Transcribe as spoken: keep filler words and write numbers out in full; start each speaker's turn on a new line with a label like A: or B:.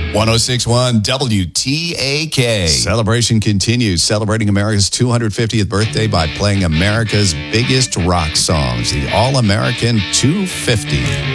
A: one oh six point one W T A K.
B: Celebration continues, celebrating America's two hundred fiftieth birthday by playing America's biggest rock songs, the All-American two fifty.